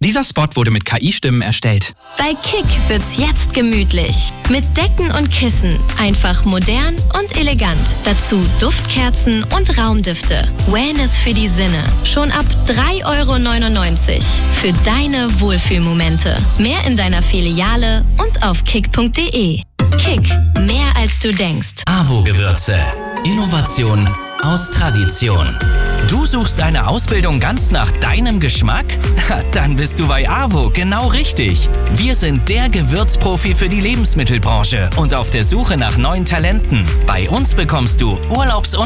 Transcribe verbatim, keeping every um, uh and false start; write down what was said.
Dieser Spot wurde mit K I-Stimmen erstellt. Bei Kick wird's jetzt gemütlich. Mit Decken und Kissen. Einfach modern und elegant. Dazu Duftkerzen und Raumdüfte. Wellness für die Sinne. Schon ab drei Euro neunundneunzig. Für deine Wohlfühlmomente. Mehr in deiner Filiale und auf kick punkt de. Kick. Mehr als du denkst. AWO-Gewürze. Innovation aus Tradition. Du suchst deine Ausbildung ganz nach deinem Geschmack? Dann bist du bei AWO genau richtig. Wir sind der Gewürzprofi für die Lebensmittelbranche und auf der Suche nach neuen Talenten. Bei uns bekommst du Urlaubs-